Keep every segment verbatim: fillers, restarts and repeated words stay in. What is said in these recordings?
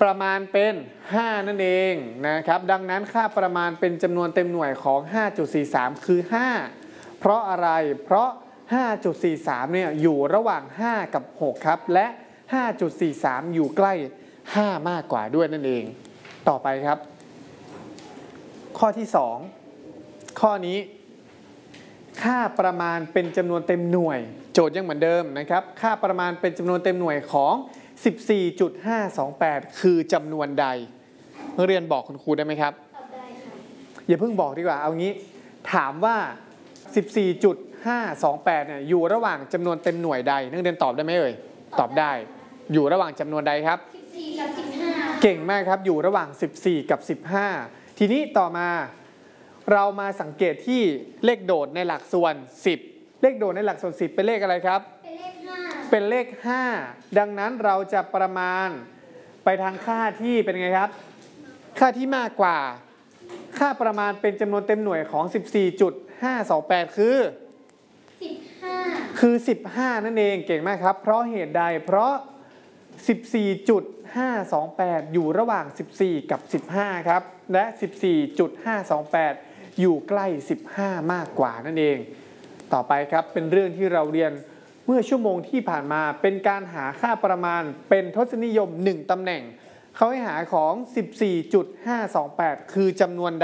ประมาณเป็นห้านั่นเองนะครับดังนั้นค่าประมาณเป็นจำนวนเต็มหน่วยของ ห้าจุดสี่สาม คือห้าเพราะอะไรเพราะ ห้าจุดสี่สาม เนี่ยอยู่ระหว่างห้ากับหกครับและ ห้าจุดสี่สาม อยู่ใกล้ห้ามากกว่าด้วยนั่นเองต่อไปครับข้อที่สองข้อนี้ค่าประมาณเป็นจำนวนเต็มหน่วยโจทย์ยังเหมือนเดิมนะครับค่าประมาณเป็นจำนวนเต็มหน่วยของ สิบสี่จุดห้าสองแปด คือจำนวนใดนักเรียนบอกคุณครูได้ไหมครับตอบได้ค่ะอย่าเพิ่งบอกดีกว่าเอางี้ถามว่า สิบสี่จุดห้าสองแปด เนี่ยอยู่ระหว่างจำนวนเต็มหน่วยใดนักเรียนตอบได้ไหมเอ่ยตอบได้อยู่ระหว่างจำนวนใดครับสิบสี่กับสิบห้าเก่งมากครับอยู่ระหว่างสิบสี่กับสิบห้าทีนี้ต่อมาเรามาสังเกตที่เลขโดดในหลักส่วนสิบเลขโดดในหลักส่วนสิบเป็นเลขอะไรครับเป็นเลขห้าเป็นเลขห้าดังนั้นเราจะประมาณไปทางค่าที่เป็นไงครับค่าที่มากกว่าค่าประมาณเป็นจำนวนเต็มหน่วยของ สิบสี่จุดห้าสองแปด คือสิบห้าคือสิบห้านั่นเองเก่งมากครับเพราะเหตุใดเพราะ สิบสี่จุดห้าสองแปด อยู่ระหว่างสิบสี่กับสิบห้าครับและ สิบสี่จุดห้าสองแปด อยู่ใกล้สิบห้ามากกว่านั่นเองต่อไปครับเป็นเรื่องที่เราเรียนเมื่อชั่วโมงที่ผ่านมาเป็นการหาค่าประมาณเป็นทศนิยมหนึ่งตำแหน่งเขาให้หาของ สิบสี่จุดห้าสองแปด คือจำนวนใด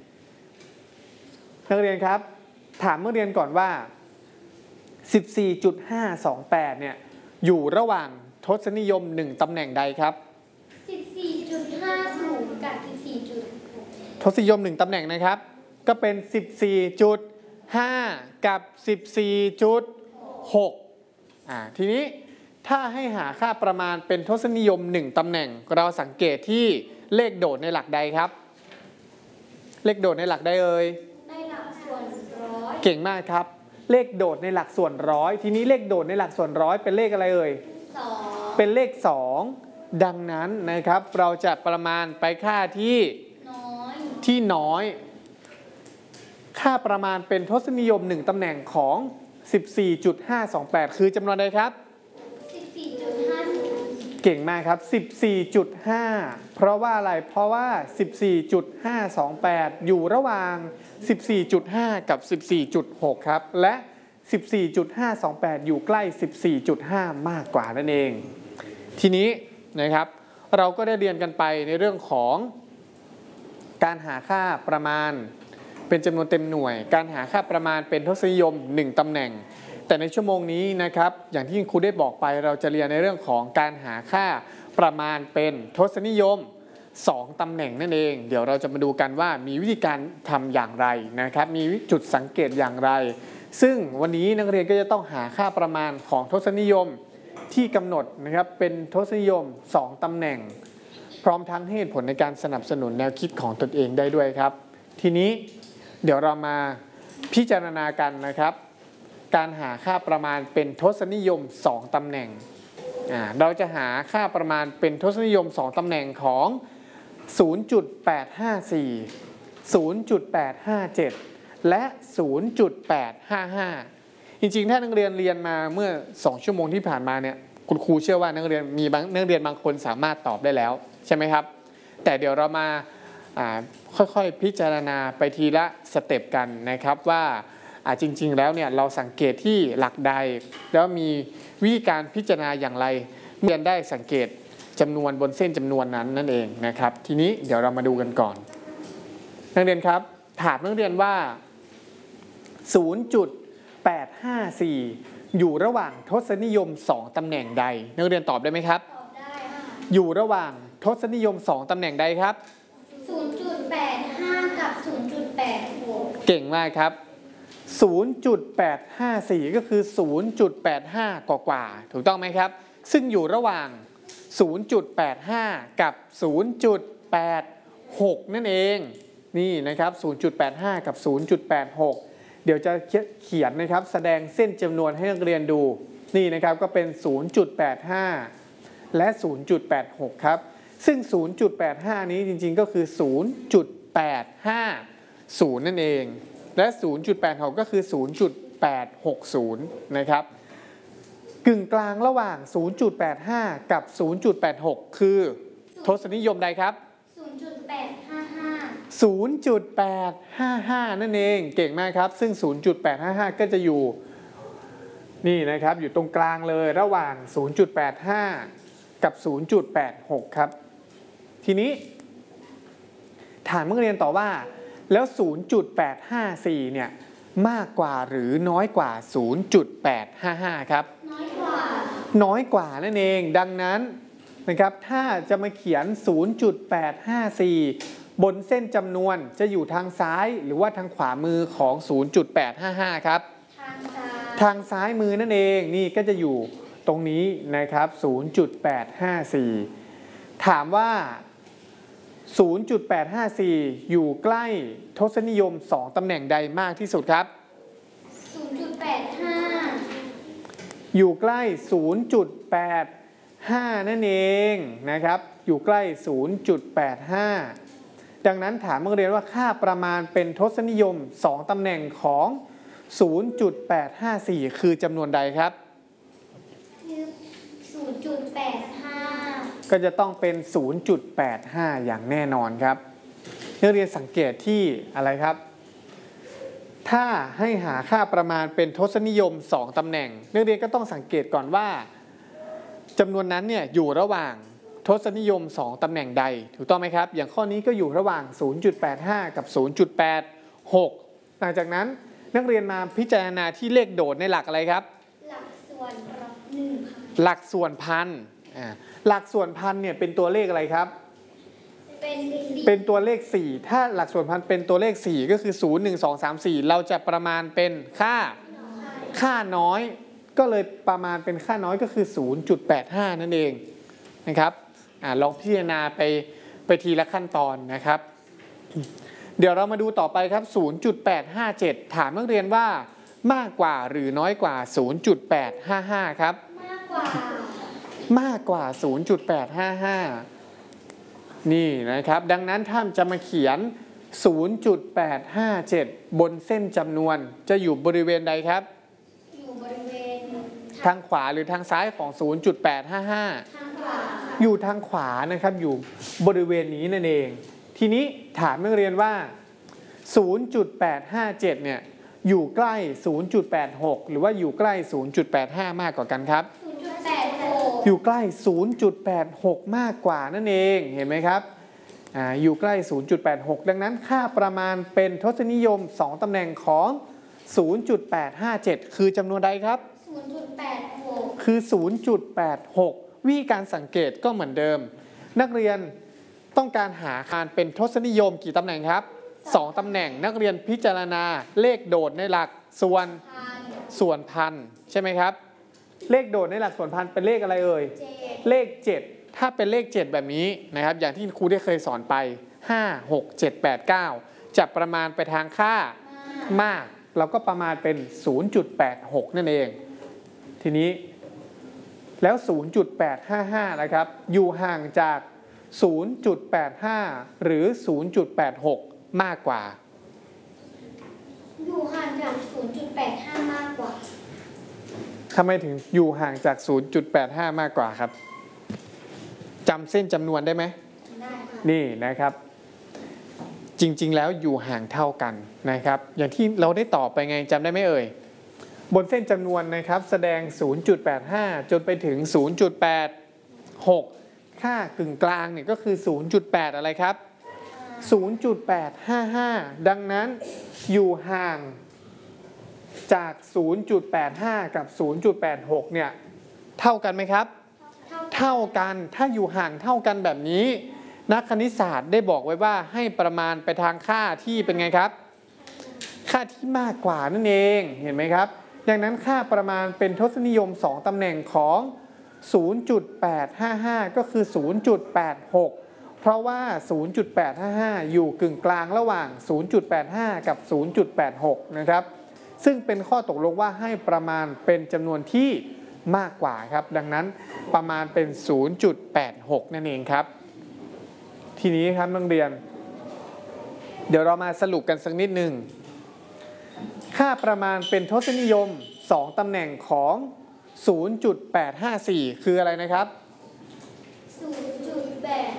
นักเรียนครับถามนักเรียนก่อนว่า สิบสี่จุดห้าสองแปด เนี่ยอยู่ระหว่างทศนิยมหนึ่งตำแหน่งใดครับสิบสี่จุดห้าศูนย์ กับ สิบสี่จุดหกทศนิยมหนึ่งตำแหน่งนะครับก็เป็น สิบสี่จุดห้า กับ สิบสี่จุดหก อ่าทีนี้ถ้าให้หาค่าประมาณเป็นทศนิยมหนึ่งตำแหน่งเราสังเกตที่เลขโดดในหลักใดครับเลขโดดในหลักใดเอ่ยในหลักส่วนร้อยเก่งมากครับเลขโดดในหลักส่วนร้อยทีนี้เลขโดดในหลักส่วนร้อยเป็นเลขอะไรเอ่ยสองเป็นเลขสองดังนั้นนะครับเราจะประมาณไปค่าที่น้อยที่น้อยค่าประมาณเป็นทศนิยมหนึ่งตำแหน่งของ สิบสี่จุดห้าสองแปด คือจำนวนใดครับสิบสี่จุดห้าศูนย์เก่งมากครับ สิบสี่จุดห้า เพราะว่าอะไรเพราะว่า สิบสี่จุดห้าสองแปด อยู่ระหว่าง สิบสี่จุดห้า กับ สิบสี่จุดหก ครับและ สิบสี่จุดห้าสองแปด อยู่ใกล้ สิบสี่จุดห้า มากกว่านั่นเองทีนี้นะครับเราก็ได้เรียนกันไปในเรื่องของการหาค่าประมาณเป็นจำนวนเต็มหน่วยการหาค่าประมาณเป็นทศนิยมหนึ่งตำแหน่งแต่ในชั่วโมงนี้นะครับอย่างที่ครูได้บอกไปเราจะเรียนในเรื่องของการหาค่าประมาณเป็นทศนิยมสองตำแหน่งนั่นเองเดี๋ยวเราจะมาดูกันว่ามีวิธีการทำอย่างไรนะครับมีจุดสังเกตอย่างไรซึ่งวันนี้นักเรียนก็จะต้องหาค่าประมาณของทศนิยมที่กำหนดนะครับเป็นทศนิยมสองตำแหน่งพร้อมทั้งเหตุผลในการสนับสนุนแนวคิดของตนเองได้ด้วยครับทีนี้เดี๋ยวเรามาพิจารณากันนะครับการหาค่าประมาณเป็นทศนิยมสองตำแหน่งเราจะหาค่าประมาณเป็นทศนิยมสองตำแหน่งของ ศูนย์จุดแปดห้าสี่ ศูนย์จุดแปดห้าเจ็ด และ ศูนย์จุดแปดห้าห้า จริงๆถ้านักเรียนเรียนมาเมื่อสองชั่วโมงที่ผ่านมาเนี่ยคุณครูเชื่อว่านักเรียนมีบางนักเรียนบางคนสามารถตอบได้แล้วใช่ไหมครับแต่เดี๋ยวเรามาค่อยๆพิจารณาไปทีละสเต็ปกันนะครับว่าจริงๆแล้วเนี่ยเราสังเกตที่หลักใดแล้วมีวิธีการพิจารณาอย่างไรเรียนได้สังเกตจำนวนบนเส้นจำนวนนั้นนั่นเองนะครับทีนี้เดี๋ยวเรามาดูกันก่อนนักเรียนครับถามนักเรียนว่า ศูนย์จุดแปดห้าสี่ อยู่ระหว่างทศนิยมสองตำแหน่งใดนักเรียนตอบได้ไหมครับตอบได้ค่ะอยู่ระหว่างทศนิยมสองตำแหน่งใดครับศูนย์จุดแปดห้า กับ ศูนย์จุดแปดหกเก่งมากครับ ศูนย์จุดแปดห้าสี่ ก็คือ ศูนย์จุดแปดห้า กว่าๆถูกต้องไหมครับซึ่งอยู่ระหว่าง ศูนย์จุดแปดห้า กับ ศูนย์จุดแปดหก นั่นเองนี่นะครับ ศูนย์จุดแปดห้า กับ ศูนย์จุดแปดหก เดี๋ยวจะเขียนนะครับแสดงเส้นจำนวนให้นักเรียนดูนี่นะครับก็เป็น ศูนย์จุดแปดห้า และ ศูนย์จุดแปดหก ครับซึ่ง ศูนย์จุดแปดห้า นี้จริงๆก็คือ ศูนย์จุดแปดห้าศูนย์ นั่นเองและ ศูนย์จุดแปดหก ก็คือ ศูนย์จุดแปดหกศูนย์ นะครับกึ่งกลางระหว่าง ศูนย์จุดแปดห้า กับ ศูนย์จุดแปดหก คือศทศนิยมใดครับศูนย์จุดแปดห้าห้าศูนย์จุดแปดห้าห้า นั่นเองเก่งมากครับซึ่ง ศูนย์จุดแปดห้าห้า ก็จะอยู่นี่นะครับอยู่ตรงกลางเลยระหว่าง ศูนย์จุดแปดห้า กับ ศูนย์จุดแปดหก ครับทีนี้ถามนักเรียนต่อว่าแล้ว ศูนย์จุดแปดห้าสี่ เนี่ยมากกว่าหรือน้อยกว่า ศูนย์จุดแปดห้าห้า ครับน้อยกว่าน้อยกว่านั่นเองดังนั้นนะครับถ้าจะมาเขียน ศูนย์จุดแปดห้าสี่ บนเส้นจำนวนจะอยู่ทางซ้ายหรือว่าทางขวามือของ ศูนย์จุดแปดห้าห้า ครับทางซ้ายทางซ้ายมือนั่นเองนี่ก็จะอยู่ตรงนี้นะครับ ศูนย์จุดแปดห้าสี่ ถามว่า ศูนย์จุดแปดห้าสี่ อยู่ใกล้ทศนิยมสองตำแหน่งใดมากที่สุดครับศูนย์จุดแปดห้าอยู่ใกล้ ศูนย์จุดแปดห้า นั่นเองนะครับอยู่ใกล้ ศูนย์จุดแปดห้า ดังนั้นถามนักเรียนว่าค่าประมาณเป็นทศนิยมสองตำแหน่งของ ศูนย์จุดแปดห้าสี่ คือจำนวนใดครับคือ ศูนย์จุดแปดห้าก็จะต้องเป็น ศูนย์จุดแปดห้า อย่างแน่นอนครับนักเรียนสังเกตที่อะไรครับถ้าให้หาค่าประมาณเป็นทศนิยมสองตำแหน่งนักเรียนก็ต้องสังเกตก่อนว่าจำนวนนั้นเนี่ยอยู่ระหว่างทศนิยมสองตำแหน่งใดถูกต้องไหมครับอย่างข้อนี้ก็อยู่ระหว่าง ศูนย์จุดแปดห้า กับ ศูนย์จุดแปดหก หลังจากนั้นนักเรียนมาพิจารณาที่เลขโดดในหลักอะไรครับหลักส่วนหนึ่งพันหลักส่วนพันหลักส่วนพันเนี่ยเป็นตัวเลขอะไรครับเป็นเป็นตัวเลขสี่ถ้าหลักส่วนพันเป็นตัวเลขสี่ก็คือศูนย์ หนึ่ง สอง สาม สี่เราจะประมาณเป็นค่าค่าน้อยก็เลยประมาณเป็นค่าน้อยก็คือ ศูนย์จุดแปดห้า นั่นเองนะครับอ่าลองพิจารณาไปไปทีละขั้นตอนนะครับเดี๋ยวเรามาดูต่อไปครับ ศูนย์จุดแปดห้าเจ็ด ถามนักเรียนว่ามากกว่าหรือน้อยกว่า ศูนย์จุดแปดห้าห้า ครับมากกว่ามากกว่า ศูนย์จุดแปดห้าห้า นี่นะครับดังนั้นถ้าจะมาเขียน ศูนย์จุดแปดห้าเจ็ด บนเส้นจำนวนจะอยู่บริเวณใดครับอยู่บริเวณทางขวาหรือทางซ้ายของ ศูนย์จุดแปดห้าห้าทางขวาอยู่ทางขวานะครับอยู่บริเวณนี้นั่นเองทีนี้ถามนักเรียนว่า ศูนย์จุดแปดห้าเจ็ด เนี่ยอยู่ใกล้ ศูนย์จุดแปดหก หรือว่าอยู่ใกล้ ศูนย์จุดแปดห้า มากกว่ากันครับศูนย์จุดแปดหกอยู่ใกล้ ศูนย์จุดแปดหก มากกว่านั่นเองเห็นไหมครับอ่าอยู่ใกล้ ศูนย์จุดแปดหก ดังนั้นค่าประมาณเป็นทศนิยมสองตำแหน่งของ ศูนย์จุดแปดห้าเจ็ด คือจำนวนใดครับศูนย์จุดแปดหกคือ ศูนย์จุดแปดหก วิธีการสังเกตก็เหมือนเดิมนักเรียนต้องการหาค่าเป็นทศนิยมกี่ตำแหน่งครับสองตำแหน่งนักเรียนพิจารณาเลขโดดในหลักส่วนส่วนพันใช่ไหมครับเลขโดดในหลักส่วนพันเป็นเลขอะไรเอ่ยเลขเจ็ดถ้าเป็นเลขเจ็ดแบบนี้นะครับอย่างที่ครูได้เคยสอนไปห้า หก เจ็ด แปด เก้าจะประมาณไปทางค่ามากเราก็ประมาณเป็น ศูนย์จุดแปดหก นั่นเองทีนี้แล้ว ศูนย์จุดแปดห้าห้า นะครับอยู่ห่างจาก ศูนย์จุดแปดห้า หรือ ศูนย์จุดแปดหก มากกว่าอยู่ห่างจาก ศูนย์จุดแปดห้า มากกว่าทำไมถึงอยู่ห่างจาก ศูนย์จุดแปดห้า มากกว่าครับจำเส้นจำนวนได้ไหมได้ค่ะนี่นะครับจริงๆแล้วอยู่ห่างเท่ากันนะครับอย่างที่เราได้ตอบไปไงจำได้ไหมเอ่ยบนเส้นจำนวนนะครับแสดง ศูนย์จุดแปดห้า จนไปถึง ศูนย์จุดแปดหก ค่ากึ่งกลางเนี่ยก็คือ ศูนย์จุดแปด อะไรครับ ศูนย์จุดแปดห้าห้า ดังนั้นอยู่ห่างจาก ศูนย์จุดแปดห้า กับ ศูนย์จุดแปดหก เนี่ยเท่ากันไหมครับเท่ากันถ้าอยู่ห่างเท่ากันแบบนี้นักคณิตศาสตร์ได้บอกไว้ว่าให้ประมาณไปทางค่าที่เป็นไงครับค่าที่มากกว่านั่นเองเห็นไหมครับดังนั้นค่าประมาณเป็นทศนิยมสองตำแหน่งของ ศูนย์จุดแปดห้าห้า ก็คือ ศูนย์จุดแปดหก เพราะว่า ศูนย์จุดแปดห้าห้า อยู่กึ่งกลางระหว่าง ศูนย์จุดแปดห้า กับ ศูนย์จุดแปดหก นะครับซึ่งเป็นข้อตกลงว่าให้ประมาณเป็นจำนวนที่มากกว่าครับดังนั้นประมาณเป็น ศูนย์จุดแปดหก นั่นเองครับทีนี้ครับนักเรียนเดี๋ยวเรามาสรุปกันสักนิดหนึ่งค่าประมาณเป็นทศนิยมสองตำแหน่งของ ศูนย์จุดแปดห้าสี่ คืออะไรนะครับศูนย์จุดแปดห้า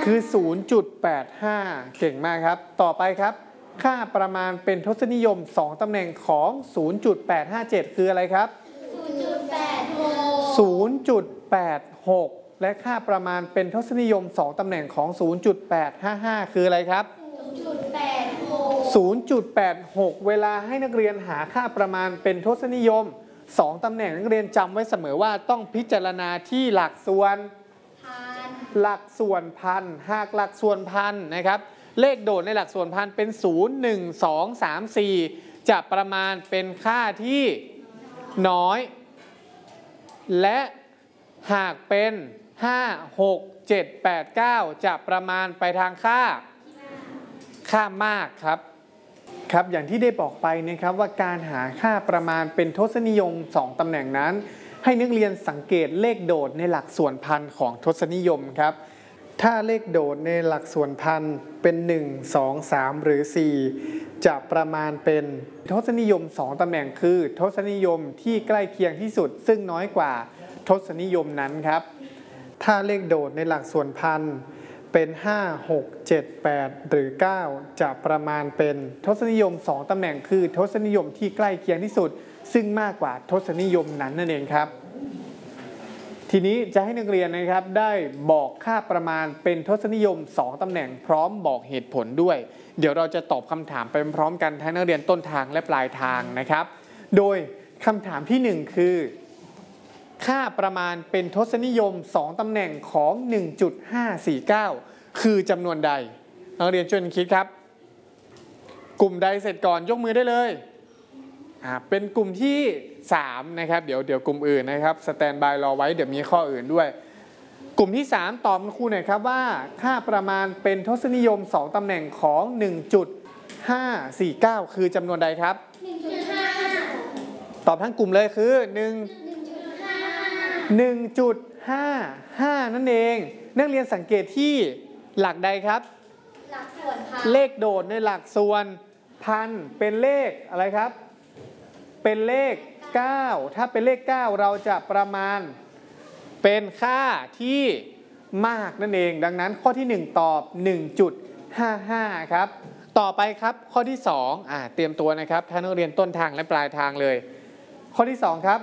คือ ศูนย์จุดแปดห้า เก่งมากครับต่อไปครับค่าประมาณเป็นทศนิยมสองตำแหน่งของ ศูนย์จุดแปดห้าเจ็ด คืออะไรครับศูนย์จุดแปดหกศูนย์จุดแปดหก และค่าประมาณเป็นทศนิยมสองตำแหน่งของ ศูนย์จุดแปดห้าห้า คืออะไรครับศูนย์จุดแปดหกศูนย์จุดแปดหก เวลาให้นักเรียนหาค่าประมาณเป็นทศนิยมสองตำแหน่งนักเรียนจำไว้เสมอว่าต้องพิจารณาที่หลักส่วนพันหลักส่วนพันหากหลักส่วนพันนะครับเลขโดดในหลักส่วนพันเป็นศูนย์ หนึ่ง สอง สาม สี่จะประมาณเป็นค่าที่น้อยและหากเป็นห้า หก เจ็ด แปด เก้าจะประมาณไปทางค่าค่ามากครับครับอย่างที่ได้บอกไปนะครับว่าการหาค่าประมาณเป็นทศนิยมสองตำแหน่งนั้นให้นักเรียนสังเกตเลขโดดในหลักส่วนพันของทศนิยมครับถ้าเลขโดดในหลักส่วนพันเป็นหนึ่ง สอง สาม หรือสี่จะประมาณเป็นทศนิยมสองตำแหน่งคือทศนิยมที่ใกล้เคียงที่สุดซึ่งน้อยกว่าทศนิยมนั้นครับถ้าเลขโดดในหลักส่วนพันเป็นห้า หก เจ็ด แปด หรือเก้าจะประมาณเป็นทศนิยมสองตำแหน่งคือทศนิยมที่ใกล้เคียงที่สุดซึ่งมากกว่าทศนิยมนั้นนั่นเองครับทีนี้จะให้นักเรียนนะครับได้บอกค่าประมาณเป็นทศนิยมสองตำแหน่งพร้อมบอกเหตุผลด้วยเดี๋ยวเราจะตอบคำถามไปพร้อมกันทั้งนักเรียนต้นทางและปลายทางนะครับโดยคำถามที่หนึ่งคือค่าประมาณเป็นทศนิยมสองตำแหน่งของ หนึ่งจุดห้าสี่เก้า คือจำนวนใดนักเรียนช่วยกันคิดครับกลุ่มใดเสร็จก่อนยกมือได้เลยอ่าเป็นกลุ่มที่สามนะครับเดี๋ยวเดี๋ยวกลุ่มอื่นนะครับสแตนบายรอไว้เดี๋ยวมีข้ออื่นด้วยกลุ่มที่สามตอบครูหน่อยครับว่าค่าประมาณเป็นทศนิยมสองตำแหน่งของ หนึ่งจุดห้าสี่เก้า คือจำนวนใดครับหนึ่งจุดห้าตอบทั้งกลุ่มเลยคือ1 หนึ่งจุดห้าหนึ่งจุดห้าห้า นั่นเองนักเรียนสังเกตที่หลักใดครับหลักส่วนพันเลขโดดในหลักส่วนพันเป็นเลขอะไรครับเป็นเลขเก้าถ้าเป็นเลขเก้าเราจะประมาณเป็นค่าที่มากนั่นเองดังนั้นข้อที่หนึ่งตอบ หนึ่งจุดห้าห้า ครับต่อไปครับข้อที่สองอ่าเตรียมตัวนะครับท่านนักเรียนต้นทางและปลายทางเลยข้อที่สองครับ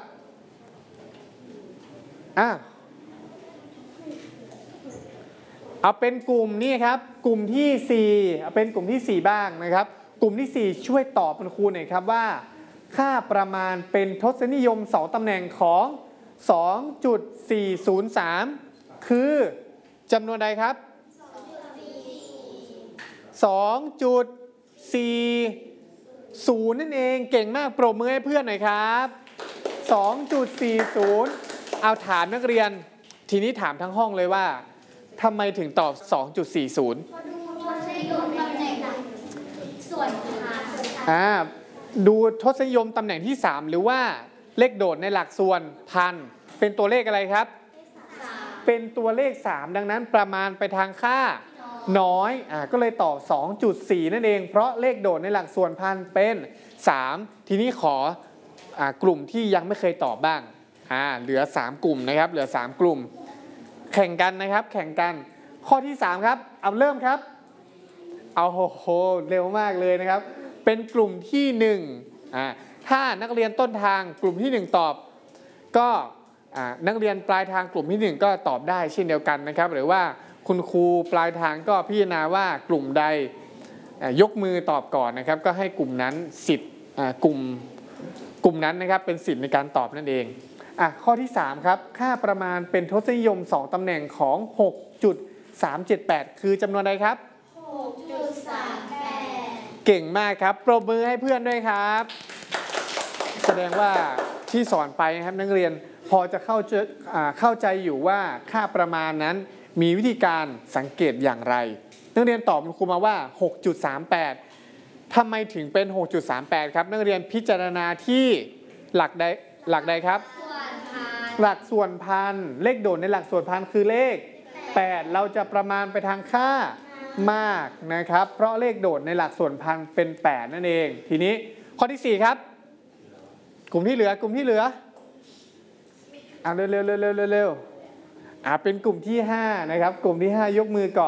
อ่าเอาเป็นกลุ่มนี้ครับกลุ่มที่สี่เอาเป็นกลุ่มที่สี่บ้างนะครับกลุ่มที่สี่ช่วยตอบคุณครูหน่อยครับว่าค่าประมาณเป็นทศนิยมสองตำแหน่งของ สองจุดสี่ศูนย์สาม คือจำนวนใดครับ สองจุดสี่ศูนย์ นั่นเองเก่งมากปรบมือให้เพื่อนหน่อยครับ สองจุดสี่ศูนย์ เอาถามนักเรียนทีนี้ถามทั้งห้องเลยว่าทำไมถึงตอบ สองจุดสี่ศูนย์พอดูทศนิยมตำแหน่งส่วนพันอ่าดูทศนิยมตำแหน่งที่สามหรือว่าเลขโดดในหลักส่วนพันเป็นตัวเลขอะไรครับเป็นตัวเลขสามดังนั้นประมาณไปทางค่าน้อยอ่าก็เลยตอบ สองจุดสี่ นั่นเองเพราะเลขโดดในหลักส่วนพันเป็นสามทีนี้ขออ่ากลุ่มที่ยังไม่เคยตอบบ้างอ่าเหลือสามกลุ่มนะครับเหลือสามกลุ่มแข่งกันนะครับแข่งกันข้อที่สามครับเอาเริ่มครับเอาโหโหเร็วมากเลยนะครับเป็นกลุ่มที่หนึ่งอ่าถ้านักเรียนต้นทางกลุ่มที่หนึ่งตอบก็นักเรียนปลายทางกลุ่มที่หนึ่งก็ตอบได้เช่นเดียวกันนะครับหรือว่าคุณครูปลายทางก็พิจารณาว่ากลุ่มใดยกมือตอบก่อนนะครับก็ให้กลุ่มนั้นสิทธิ์กลุ่มกลุ่มนั้นนะครับเป็นสิทธิ์ในการตอบนั่นเองอ่ะข้อที่สามครับค่าประมาณเป็นทศนิยมสองตำแหน่งของ หกจุดสามเจ็ดแปด คือจำนวนใดครับหกจุดสามแปดเก่งมากครับปรบมือให้เพื่อนด้วยครับแสดงว่าที่สอนไปนะครับนักเรียนพอจะเข้าใจเข้าใจอยู่ว่าค่าประมาณนั้นมีวิธีการสังเกตอย่างไรนักเรียนตอบครูมาว่า หกจุดสามแปด ทำไมถึงเป็น หกจุดสามแปด ครับนักเรียนพิจารณาที่หลักใดหลักใดครับหลักส่วนพันเลขโดดในหลักส่วนพันคือเลขแปดเราจะประมาณไปทางค่ามากนะครับเพราะเลขโดดในหลักส่วนพันเป็นแปดนั่นเองทีนี้ข้อที่สี่ครับกลุ่มที่เหลือกลุ่มที่เหลืออ่ะเร็วๆเร็วๆเร็วๆอ่ะเป็นกลุ่มที่ห้านะครับกลุ่มที่ห้ายกมือก่อน